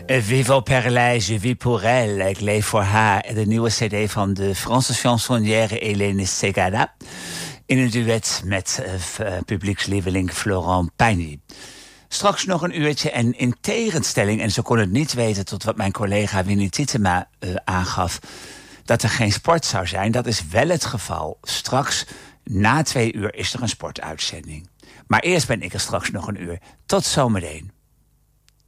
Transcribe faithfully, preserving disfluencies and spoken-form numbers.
Vivo per lei, je vis pour elle. Ik leef voor haar. De nieuwe cd van de Franse chansonnière Hélène Ségara. In een duet met uh, publiekslieveling Florent Pagny. Straks nog een uurtje en in tegenstelling, en ze kon het niet weten tot wat mijn collega Winnie Tietema uh, aangaf, dat er geen sport zou zijn. Dat is wel het geval. Straks, na twee uur, is er een sportuitzending. Maar eerst ben ik er straks nog een uur. Tot zometeen.